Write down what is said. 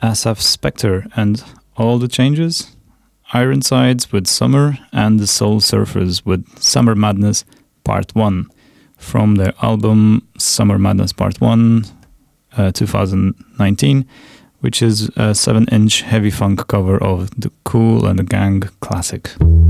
Asaph Spectre and All the Changes, Ironsides with Summer, and the Soul Surfers with Summer Madness Part 1 from their album Summer Madness Part 1 2019, which is a 7-inch heavy funk cover of the Kool and the Gang classic.